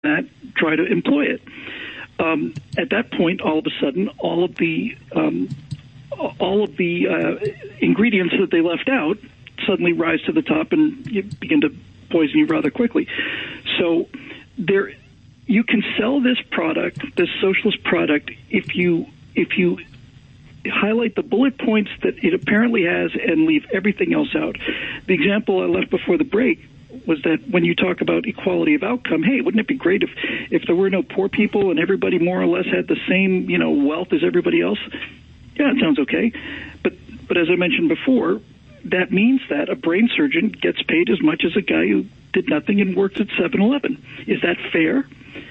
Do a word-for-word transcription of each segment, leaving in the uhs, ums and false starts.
that try to employ it. Um, at that point, all of a sudden, all of the um, all of the uh, ingredients that they left out suddenly rise to the top and you begin to poison you rather quickly. So there, you can sell this product, this socialist product, if you if you highlight the bullet points that it apparently has and leave everything else out. The example I left before the break was that when you talk about equality of outcome, hey, wouldn't it be great if, if there were no poor people and everybody more or less had the same, you know, wealth as everybody else? Yeah, it sounds okay. But but as I mentioned before, that means that a brain surgeon gets paid as much as a guy who did nothing and works at seven eleven. Is that fair?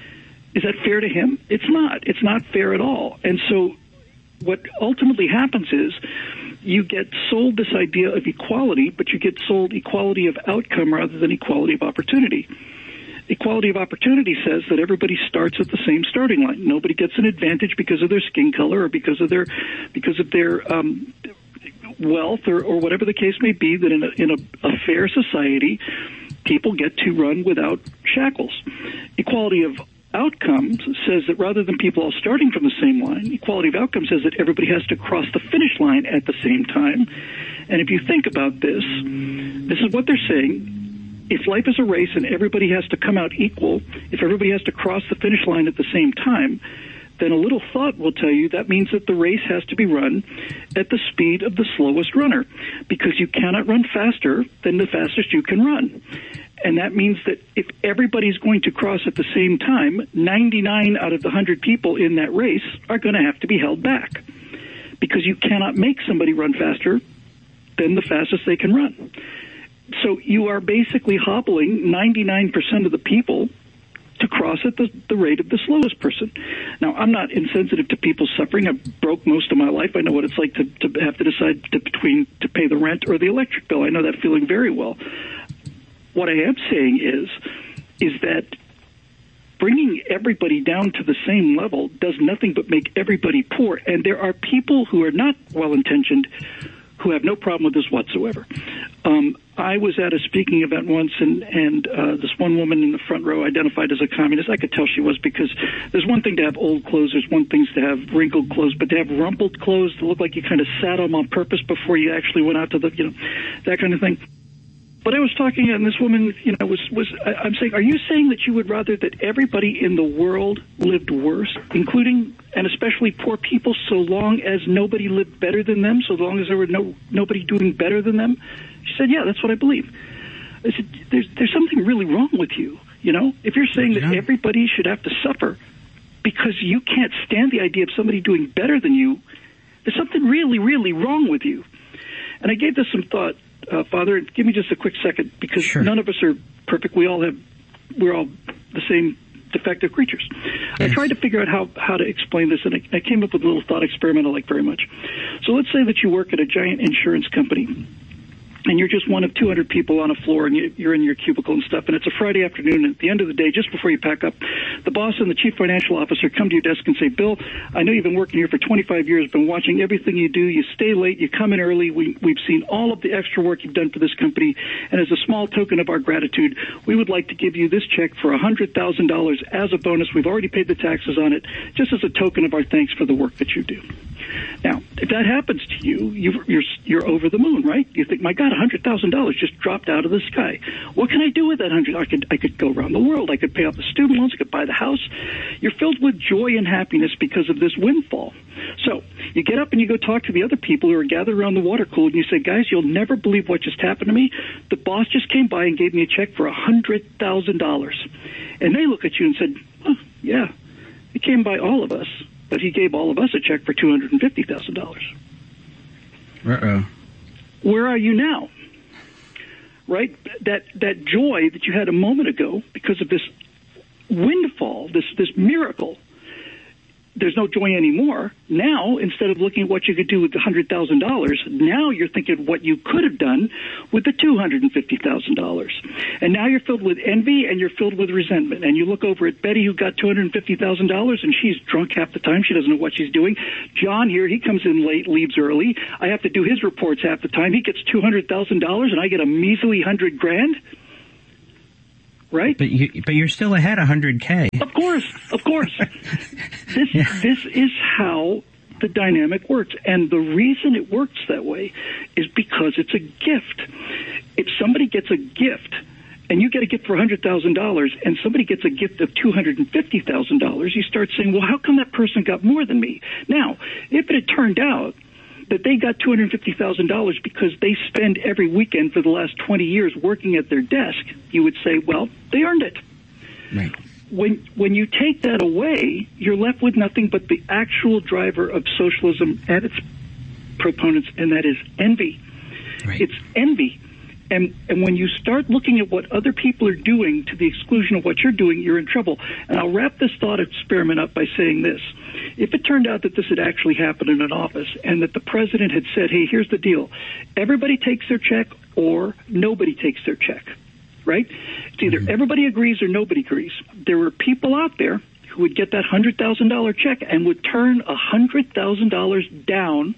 Is that fair to him? It's not. It's not fair at all. And so what ultimately happens is you get sold this idea of equality, but you get sold equality of outcome rather than equality of opportunity. Equality of opportunity says that everybody starts at the same starting line. Nobody gets an advantage because of their skin color or because of their because of their um, wealth or, or whatever the case may be. That in a, in a, a fair society, people get to run without shackles. Equality of outcomes says that rather than people all starting from the same line, equality of outcomes says that everybody has to cross the finish line at the same time. And if you think about this, this is what they're saying. If life is a race and everybody has to come out equal, if everybody has to cross the finish line at the same time, then a little thought will tell you that means that the race has to be run at the speed of the slowest runner, because you cannot run faster than the fastest you can run. And that means that if everybody's going to cross at the same time, ninety-nine out of the one hundred people in that race are going to have to be held back, because you cannot make somebody run faster than the fastest they can run. So you are basically hobbling ninety-nine percent of the people to cross at the, the rate of the slowest person. Now, I'm not insensitive to people suffering. I broke most of my life. I know what it's like to, to have to decide to, between to pay the rent or the electric bill. I know that feeling very well. What I am saying is, is that bringing everybody down to the same level does nothing but make everybody poor. And there are people who are not well-intentioned who have no problem with this whatsoever. Um, I was at a speaking event once, and, and uh, this one woman in the front row identified as a communist. I could tell she was, because there's one thing to have old clothes, there's one thing to have wrinkled clothes, but to have rumpled clothes that look like you kind of sat on them on purpose before you actually went out to the, you know, that kind of thing. But I was talking, and this woman, you know, was, was I, I'm saying, are you saying that you would rather that everybody in the world lived worse, including and especially poor people, so long as nobody lived better than them, so long as there were no nobody doing better than them? She said, yeah, that's what I believe. I said, there's, there's something really wrong with you, you know? If you're saying that everybody should have to suffer because you can't stand the idea of somebody doing better than you, there's something really, really wrong with you. And I gave this some thought. Uh, Father, give me just a quick second, because sure. None of us are perfect. We all have, we're all the same defective creatures. Yes. I tried to figure out how, how to explain this, and I, I came up with a little thought experiment I like very much. So let's say that you work at a giant insurance company, and you're just one of two hundred people on a floor, and you, you're in your cubicle and stuff, and it's a Friday afternoon, and at the end of the day, just before you pack up, the boss and the chief financial officer come to your desk and say, Bill, I know you've been working here for twenty-five years, been watching everything you do, you stay late, you come in early, we, we've seen all of the extra work you've done for this company, and as a small token of our gratitude, we would like to give you this check for one hundred thousand dollars as a bonus. We've already paid the taxes on it, just as a token of our thanks for the work that you do. Now, if that happens to you, you've, you're you're over the moon, right? You think, my God, one hundred thousand dollars just dropped out of the sky. What can I do with that one hundred thousand dollars? I could, I could go around the world. I could pay off the student loans. I could buy the house. You're filled with joy and happiness because of this windfall. So you get up and you go talk to the other people who are gathered around the water cooler, and you say, guys, you'll never believe what just happened to me. The boss just came by and gave me a check for one hundred thousand dollars. And they look at you and said, oh, yeah, he came by all of us, but he gave all of us a check for two hundred fifty thousand dollars. Uh-oh. Where are you now? Right? That that joy that you had a moment ago because of this windfall, this this miracle, there's no joy anymore. Now, instead of looking at what you could do with the one hundred thousand dollars, now you're thinking what you could have done with the two hundred fifty thousand dollars. And now you're filled with envy and you're filled with resentment. And you look over at Betty, who got two hundred fifty thousand dollars, and she's drunk half the time. She doesn't know what she's doing. John here, he comes in late, leaves early. I have to do his reports half the time. He gets two hundred thousand dollars, and I get a measly one hundred grand. right? But you, but you're still ahead one hundred K. Of course, of course. This Yeah. this is how the dynamic works, and the reason it works that way is because it's a gift. If somebody gets a gift, and you get a gift for one hundred thousand dollars, and somebody gets a gift of two hundred fifty thousand dollars, you start saying, well, how come that person got more than me? Now, if it had turned out that they got two hundred fifty thousand dollars because they spend every weekend for the last twenty years working at their desk, you would say, well, they earned it. Right. When when you take that away, you're left with nothing but the actual driver of socialism and its proponents, and that is envy. Right. It's envy. And and when you start looking at what other people are doing to the exclusion of what you're doing, you're in trouble. And I'll wrap this thought experiment up by saying this. If it turned out that this had actually happened in an office and that the president had said, hey, here's the deal. Everybody takes their check or nobody takes their check, right? It's either everybody agrees or nobody agrees. There were people out there who would get that one hundred thousand dollars check and would turn one hundred thousand dollars down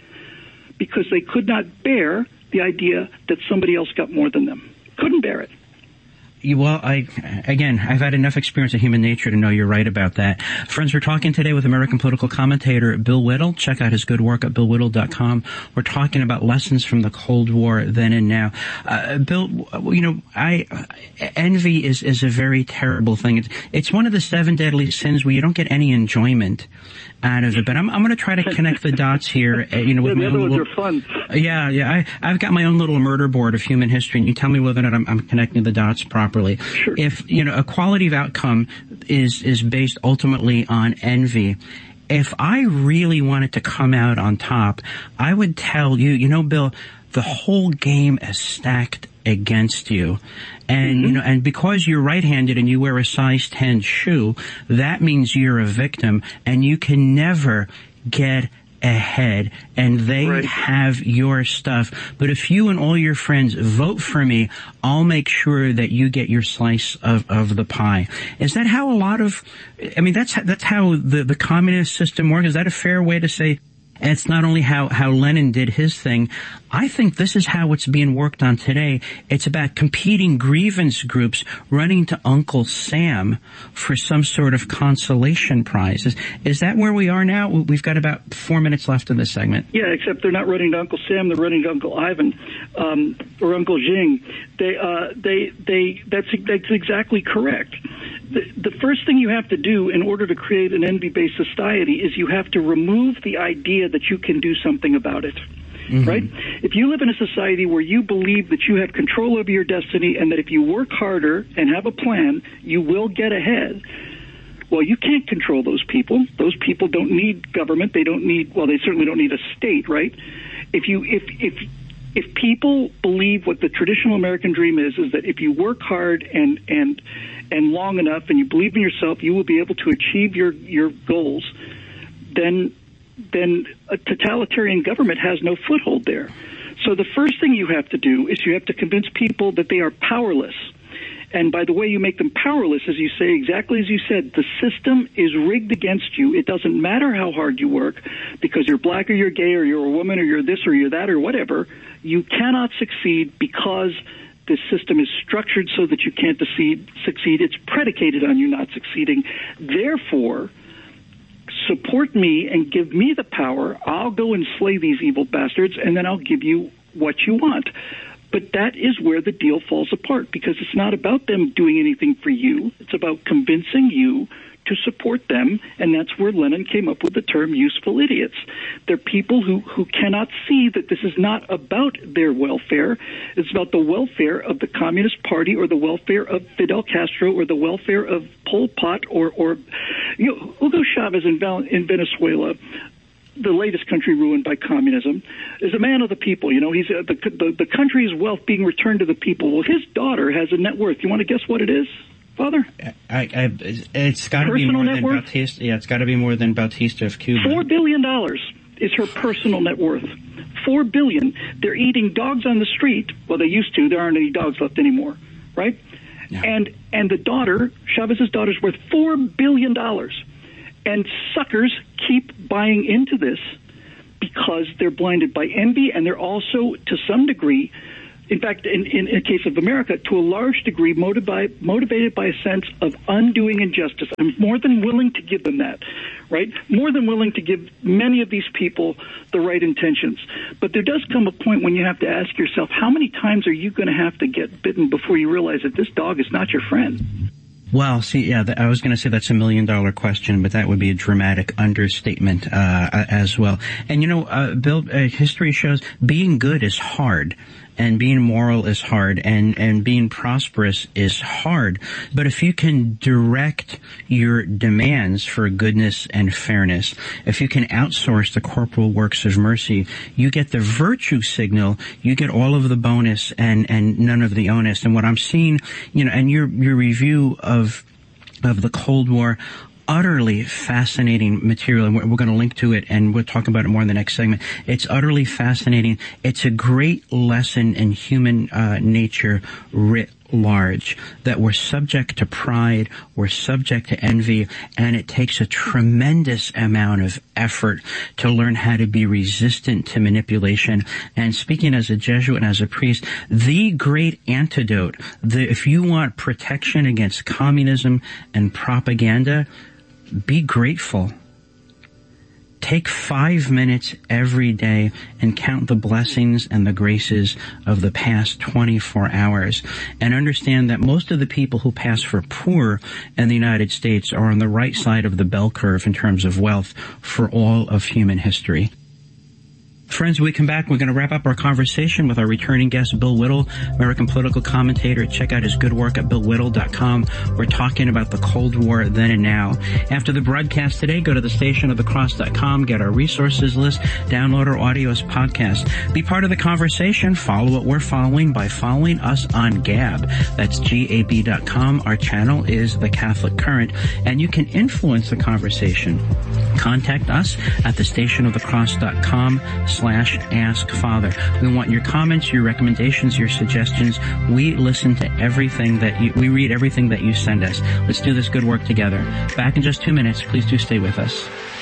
because they could not bear the idea that somebody else got more than them. Couldn't bear it. Well, I, again, I've had enough experience of human nature to know you're right about that. Friends, we're talking today with American political commentator Bill Whittle. Check out his good work at bill whittle dot com. We're talking about lessons from the Cold War then and now. Uh, Bill, you know, I, envy is, is a very terrible thing. It's, it's one of the seven deadly sins where you don't get any enjoyment out of it. But I'm, I'm going to try to connect the dots here, uh, you know, with yeah, my the own other little, ones are fun. Yeah, yeah. I, I've got my own little murder board of human history, and you tell me whether or not I'm, I'm connecting the dots properly. Sure. If, you know, a quality of outcome is, is based ultimately on envy, if I really wanted to come out on top, I would tell you, you know, Bill, the whole game is stacked against you. And, mm-hmm. you know, and because you're right-handed and you wear a size ten shoe, that means you're a victim and you can never get ahead, and they right. have your stuff. But if you and all your friends vote for me, I'll make sure that you get your slice of, of the pie. Is that how a lot of, I mean, that's, that's how the, the communist system works? Is that a fair way to say? And it's not only how, how Lenin did his thing. I think this is how it's being worked on today. It's about competing grievance groups running to Uncle Sam for some sort of consolation prize. Is, is that where we are now? We've got about four minutes left in this segment. Yeah, except they're not running to Uncle Sam. They're running to Uncle Ivan, um, or Uncle Jing. They, uh, they, they, that's, that's exactly correct. The, the first thing you have to do in order to create an envy-based society is you have to remove the idea that you can do something about it. Mm-hmm. Right? If you live in a society where you believe that you have control over your destiny and that if you work harder and have a plan, you will get ahead, well, you can't control those people. Those people don't need government. They don't need, well, they certainly don't need a state, right? If you, if, if, if people believe what the traditional American dream is, is that if you work hard and, and, and long enough and you believe in yourself, you will be able to achieve your, your goals, then then a totalitarian government has no foothold there. So the first thing you have to do is you have to convince people that they are powerless. And by the way you make them powerless, as you say, exactly as you said, the system is rigged against you. It doesn't matter how hard you work, because you're black or you're gay or you're a woman or you're this or you're that or whatever. You cannot succeed because this system is structured so that you can't succeed. succeed. It's predicated on you not succeeding. Therefore, support me and give me the power. I'll go and slay these evil bastards, and then I'll give you what you want. But that is where the deal falls apart, because it's not about them doing anything for you. It's about convincing you to support them, and that's where Lenin came up with the term useful idiots. They're people who, who cannot see that this is not about their welfare. It's about the welfare of the Communist Party or the welfare of Fidel Castro or the welfare of Pol Pot or, or you know, Hugo Chavez in, in Venezuela, the latest country ruined by communism, is a man of the people. You know, he's uh, the, the the country's wealth being returned to the people. Well, his daughter has a net worth. You want to guess what it is, Father? I, I, it's got to be more than worth? Bautista. Yeah, it's got to be more than Bautista of Cuba. Four billion dollars is her personal net worth. Four billion. They're eating dogs on the street. Well, they used to. There aren't any dogs left anymore, right? Yeah. And and the daughter, Chavez's daughter's worth four billion dollars. And suckers keep buying into this because they're blinded by envy, and they're also, to some degree, in fact, in, in, in the case of America, to a large degree motivated by, motivated by a sense of undoing injustice. I'm more than willing to give them that, right? More than willing to give many of these people the right intentions. But there does come a point when you have to ask yourself, how many times are you going to have to get bitten before you realize that this dog is not your friend? Well, see, yeah, th- I was going to say that's a million dollar question, but that would be a dramatic understatement uh, as well. And you know, uh, Bill, uh, history shows being good is hard. And being moral is hard, and, and being prosperous is hard. But if you can direct your demands for goodness and fairness, if you can outsource the corporal works of mercy, you get the virtue signal, you get all of the bonus and, and none of the onus. And what I'm seeing, you know, and your, your review of, of the Cold War, utterly fascinating material, and we're, we're going to link to it, and we'll talk about it more in the next segment. It's utterly fascinating. It's a great lesson in human uh, nature writ large, that we're subject to pride, we're subject to envy, and it takes a tremendous amount of effort to learn how to be resistant to manipulation. And speaking as a Jesuit and as a priest, the great antidote, the, if you want protection against communism and propaganda, be grateful. Take five minutes every day and count the blessings and the graces of the past twenty-four hours, and understand that most of the people who pass for poor in the United States are on the right side of the bell curve in terms of wealth for all of human history. Friends, when we come back, we're going to wrap up our conversation with our returning guest, Bill Whittle, American political commentator. Check out his good work at bill whittle dot com. We're talking about the Cold War then and now. After the broadcast today, go to the station of the cross dot com, get our resources list, download our audio as podcast. Be part of the conversation. Follow what we're following by following us on Gab. That's G A B dot com. Our channel is The Catholic Current, and you can influence the conversation. Contact us at the station of the cross dot com slash ask father. We want your comments, your recommendations, your suggestions. We listen to everything that you, we read everything that you send us. Let's do this good work together. Back in just two minutes. Please do stay with us.